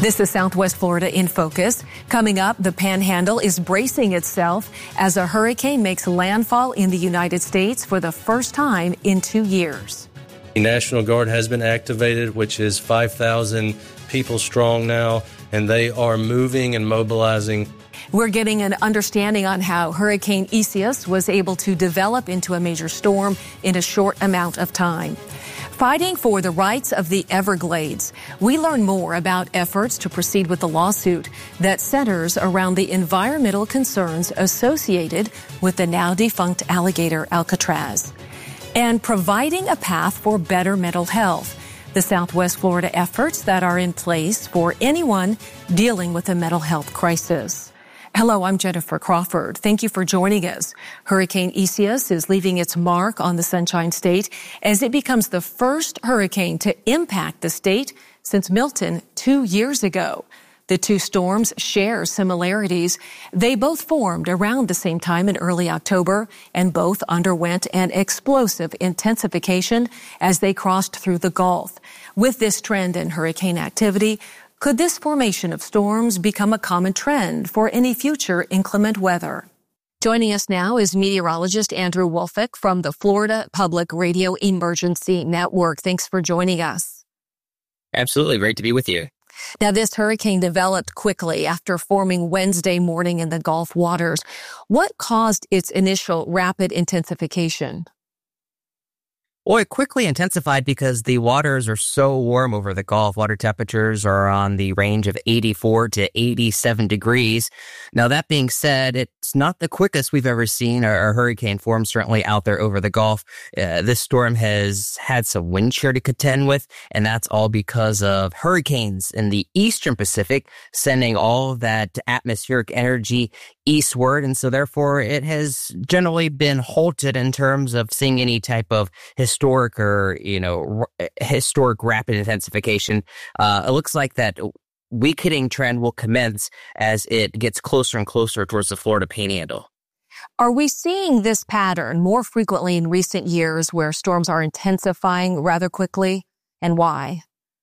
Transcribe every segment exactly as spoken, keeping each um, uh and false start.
This is Southwest Florida in Focus. Coming up, the Panhandle is bracing itself as a hurricane makes landfall in the United States for the first time in two years. The National Guard has been activated, which is five thousand people strong now, and they are moving and mobilizing. We're getting an understanding on how Hurricane Isaias was able to develop into a major storm in a short amount of time. Fighting for the rights of the Everglades, we learn more about efforts to proceed with the lawsuit that centers around the environmental concerns associated with the now defunct alligator Alcatraz, and providing a path for better mental health, the Southwest Florida efforts that are in place for anyone dealing with a mental health crisis. Hello, I'm Jennifer Crawford. Thank you for joining us. Hurricane Isaias is leaving its mark on the Sunshine State as it becomes the first hurricane to impact the state since Milton two years ago. The two storms share similarities. They both formed around the same time in early October, and both underwent an explosive intensification as they crossed through the Gulf. With this trend in hurricane activity, could this formation of storms become a common trend for any future inclement weather? Joining us now is meteorologist Andrew Wolfick from the Florida Public Radio Emergency Network. Thanks for joining us. Absolutely. Great to be with you. Now, this hurricane developed quickly after forming Wednesday morning in the Gulf waters. What caused its initial rapid intensification? Well, it quickly intensified because the waters are so warm over the Gulf. Water temperatures are on the range of eighty-four to eighty-seven degrees. Now, that being said, it's not the quickest we've ever seen a, a hurricane form, certainly out there over the Gulf. Uh, this storm has had some wind shear to contend with, and that's all because of hurricanes in the eastern Pacific, sending all of that atmospheric energy eastward. And so, therefore, it has generally been halted in terms of seeing any type of historic historic or, you know, r- historic rapid intensification. Uh, it looks like that weakening trend will commence as it gets closer and closer towards the Florida Panhandle. Are we seeing this pattern more frequently in recent years where storms are intensifying rather quickly, and why?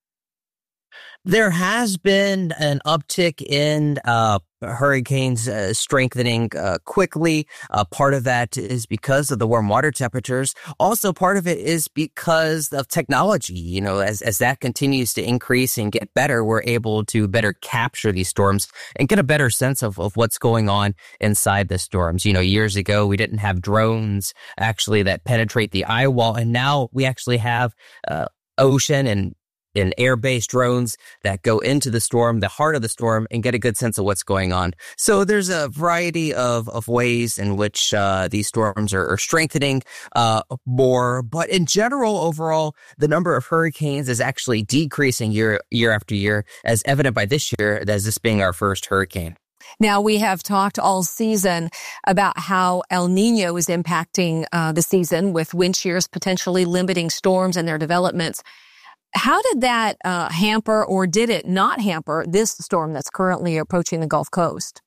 There has been an uptick in uh, hurricanes uh, strengthening uh, quickly. Uh, part of that is because of the warm water temperatures. Also, part of it is because of technology. You know, as, as that continues to increase and get better, we're able to better capture these storms and get a better sense of, of what's going on inside the storms. You know, years ago, we didn't have drones actually that penetrate the eye wall, and now we actually have uh, ocean and in air-based drones that go into the storm, the heart of the storm, and get a good sense of what's going on. So there's a variety of, of ways in which uh, these storms are, are strengthening uh, more. But in general, overall, the number of hurricanes is actually decreasing year year after year, as evident by this year, as this being our first hurricane. Now, we have talked all season about how El Nino is impacting uh, the season with wind shears potentially limiting storms and their developments. How did that uh, hamper, or did it not hamper, this storm that's currently approaching the Gulf Coast?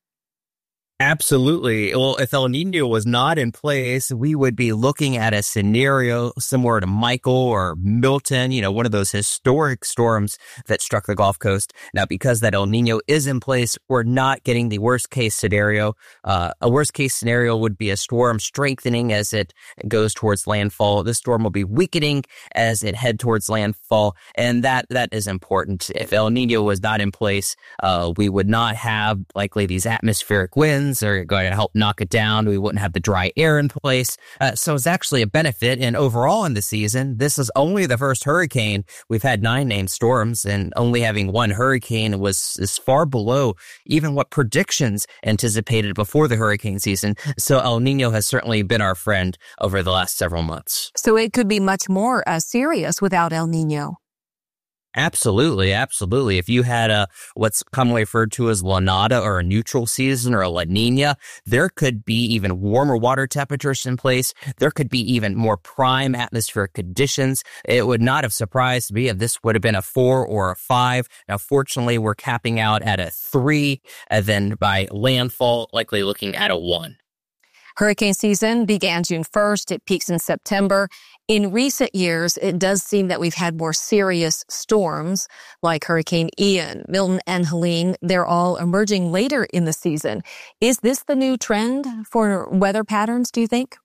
Absolutely. Well, if El Nino was not in place, we would be looking at a scenario similar to Michael or Milton, you know, one of those historic storms that struck the Gulf Coast. Now, because that El Nino is in place, we're not getting the worst case scenario. Uh, a worst case scenario would be a storm strengthening as it goes towards landfall. This storm will be weakening as it head towards landfall. And that, that is important. If El Nino was not in place, uh, we would not have likely these atmospheric winds are going to help knock it down. We wouldn't have the dry air in place. Uh, so it's actually a benefit. And overall in the season, this is only the first hurricane. We've had nine named storms, and only having one hurricane was is far below even what predictions anticipated before the hurricane season. So El Nino has certainly been our friend over the last several months. So it could be much more uh, serious without El Nino. Absolutely, absolutely. If you had a what's commonly referred to as La Nada or a neutral season or a La Nina, there could be even warmer water temperatures in place. There could be even more prime atmospheric conditions. It would not have surprised me if this would have been a four or a five. Now, fortunately, we're capping out at a three, and then by landfall, likely looking at a one. Hurricane season began June first. It peaks in September. In recent years, it does seem that we've had more serious storms like Hurricane Ian, Milton, and Helene. They're all emerging later in the season. Is this the new trend for weather patterns, do you think?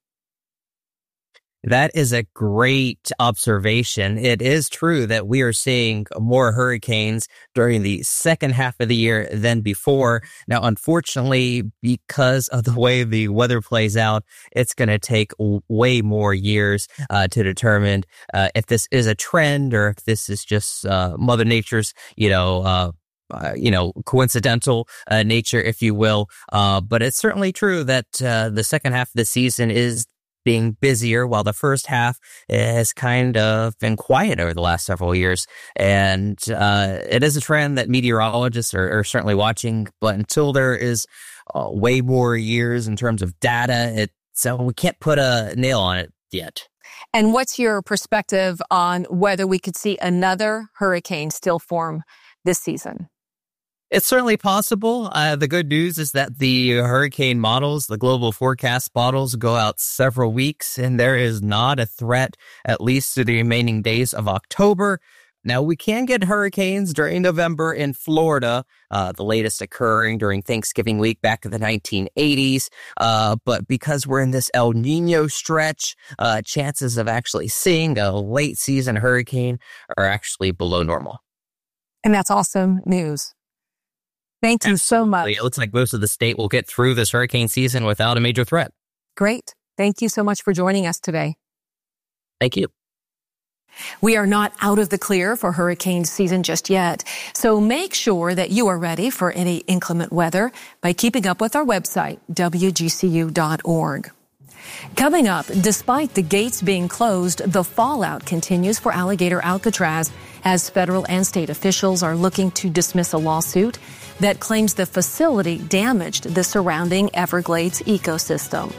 That is a great observation. It is true that we are seeing more hurricanes during the second half of the year than before. Now, unfortunately, because of the way the weather plays out, it's going to take way more years uh, to determine uh, if this is a trend or if this is just uh, Mother Nature's, you know, uh, Uh, you know, coincidental uh, nature, if you will. Uh, but it's certainly true that uh, the second half of the season is being busier, while the first half has kind of been quiet over the last several years. And uh, it is a trend that meteorologists are, are certainly watching. But until there is uh, way more years in terms of data, it so we can't put a nail on it yet. And what's your perspective on whether we could see another hurricane still form this season? It's certainly possible. Uh, the good news is that the hurricane models, the global forecast models, go out several weeks, and there is not a threat, at least to the remaining days of October. Now, we can get hurricanes during November in Florida, uh, the latest occurring during Thanksgiving week back in the nineteen eighties. Uh, but because we're in this El Nino stretch, uh, chances of actually seeing a late season hurricane are actually below normal. And that's awesome news. Thank you so much. It looks like most of the state will get through this hurricane season without a major threat. Great. Thank you so much for joining us today. Thank you. We are not out of the clear for hurricane season just yet, so make sure that you are ready for any inclement weather by keeping up with our website, W G C U dot org. Coming up, despite the gates being closed, the fallout continues for Alligator Alcatraz as federal and state officials are looking to dismiss a lawsuit that claims the facility damaged the surrounding Everglades ecosystem.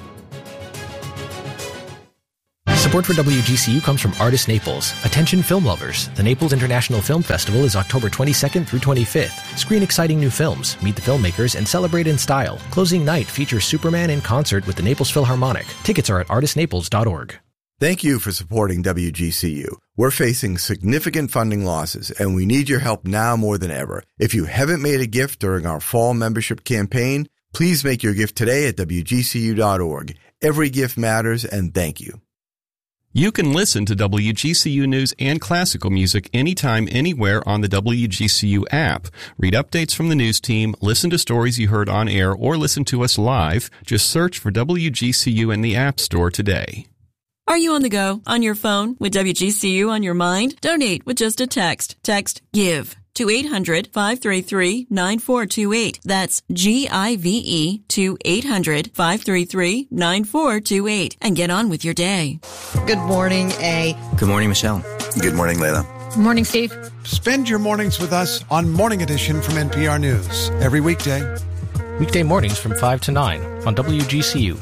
Support for W G C U comes from Artist Naples. Attention film lovers. The Naples International Film Festival is October twenty-second through twenty-fifth. Screen exciting new films, meet the filmmakers, and celebrate in style. Closing night features Superman in concert with the Naples Philharmonic. Tickets are at artist naples dot org. Thank you for supporting W G C U. We're facing significant funding losses, and we need your help now more than ever. If you haven't made a gift during our fall membership campaign, please make your gift today at W G C U dot org. Every gift matters, and thank you. You can listen to W G C U News and classical music anytime, anywhere on the W G C U app. Read updates from the news team, listen to stories you heard on air, or listen to us live. Just search for W G C U in the App Store today. Are you on the go, on your phone, with W G C U on your mind? Donate with just a text. Text GIVE to eight hundred, five three three, nine four two eight. That's G I V E to eight hundred, five three three, nine four two eight. And get on with your day. Good morning, A. Good morning, Michelle. Good morning, Layla. Good morning, Steve. Spend your mornings with us on Morning Edition from N P R News. Every weekday. Weekday mornings from five to nine on W G C U.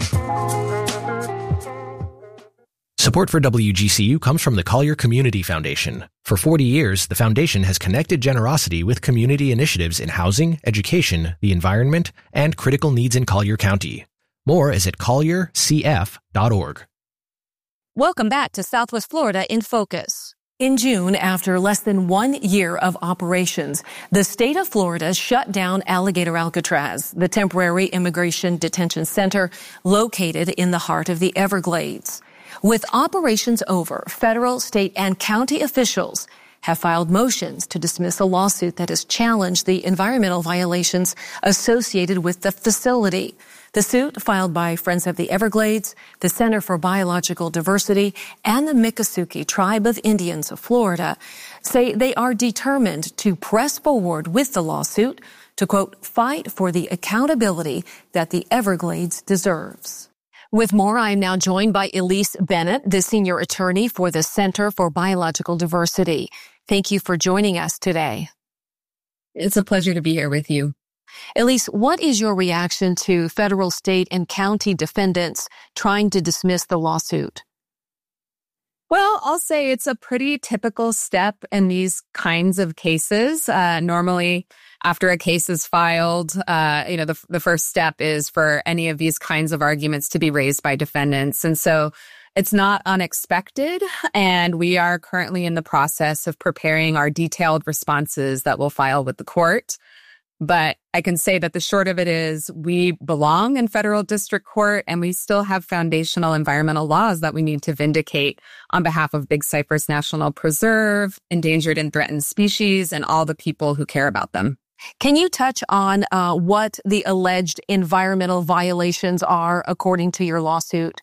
Support for W G C U comes from the Collier Community Foundation. For forty years, the foundation has connected generosity with community initiatives in housing, education, the environment, and critical needs in Collier County. More is at collier c f dot org. Welcome back to Southwest Florida in Focus. In June, after less than one year of operations, the state of Florida shut down Alligator Alcatraz, the temporary immigration detention center located in the heart of the Everglades. With operations over, federal, state, and county officials have filed motions to dismiss a lawsuit that has challenged the environmental violations associated with the facility. The suit, filed by Friends of the Everglades, the Center for Biological Diversity, and the Miccosukee Tribe of Indians of Florida, say they are determined to press forward with the lawsuit to, quote, fight for the accountability that the Everglades deserves. With more, I am now joined by Elise Bennett, the senior attorney for the Center for Biological Diversity. Thank you for joining us today. It's a pleasure to be here with you. Elise, what is your reaction to federal, state, and county defendants trying to dismiss the lawsuit? Well, I'll say it's a pretty typical step in these kinds of cases. Uh, normally, after a case is filed, uh, you know, the, the first step is for any of these kinds of arguments to be raised by defendants. And so it's not unexpected. And we are currently in the process of preparing our detailed responses that we'll file with the court. But I can say that the short of it is we belong in federal district court, and we still have foundational environmental laws that we need to vindicate on behalf of Big Cypress National Preserve, endangered and threatened species, and all the people who care about them. Can you touch on uh, what the alleged environmental violations are according to your lawsuit?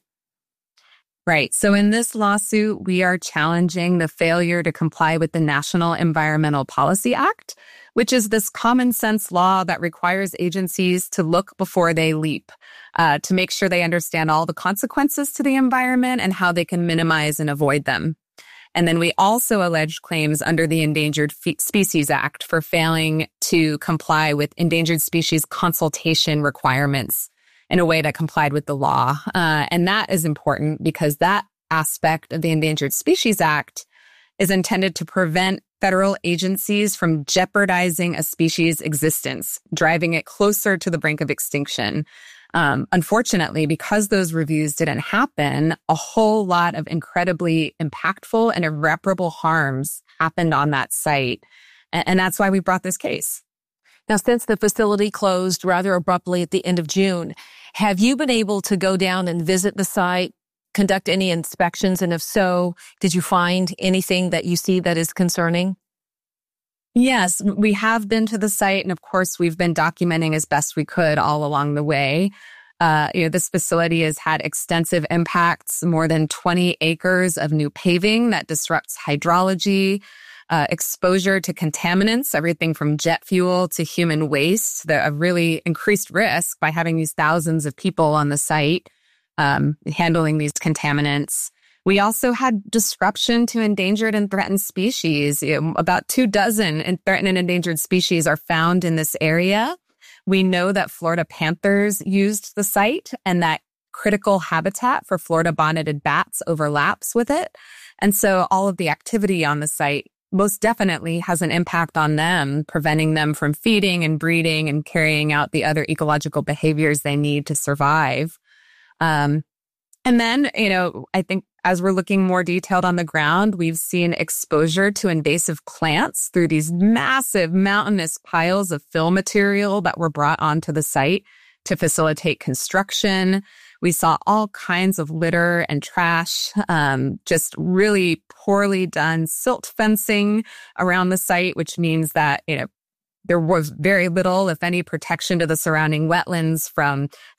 Right. So in this lawsuit, we are challenging the failure to comply with the National Environmental Policy Act, which is this common sense law that requires agencies to look before they leap, uh, to make sure they understand all the consequences to the environment and how they can minimize and avoid them. And then we also alleged claims under the Endangered Species Act for failing to comply with endangered species consultation requirements in a way that complied with the law. Uh, and that is important because that aspect of the Endangered Species Act is intended to prevent federal agencies from jeopardizing a species' existence, driving it closer to the brink of extinction. Um, unfortunately, because those reviews didn't happen, a whole lot of incredibly impactful and irreparable harms happened on that site. And, and that's why we brought this case. Now, since the facility closed rather abruptly at the end of June, have you been able to go down and visit the site, conduct any inspections? And if so, did you find anything that you see that is concerning? Yes, we have been to the site. And of course, we've been documenting as best we could all along the way. Uh, you know, this facility has had extensive impacts, more than twenty acres of new paving that disrupts hydrology, uh, exposure to contaminants, everything from jet fuel to human waste, that have really increased risk by having these thousands of people on the site um, handling these contaminants. We also had disruption to endangered and threatened species. You know, about two dozen threatened and endangered species are found in this area. We know that Florida panthers used the site and that critical habitat for Florida bonneted bats overlaps with it. And so all of the activity on the site most definitely has an impact on them, preventing them from feeding and breeding and carrying out the other ecological behaviors they need to survive. Um, and then, you know, I think as we're looking more detailed on the ground, we've seen exposure to invasive plants through these massive mountainous piles of fill material that were brought onto the site to facilitate construction. We saw all kinds of litter and trash, um, just really poorly done silt fencing around the site, which means that, you know, there was very little, if any, protection to the surrounding wetlands from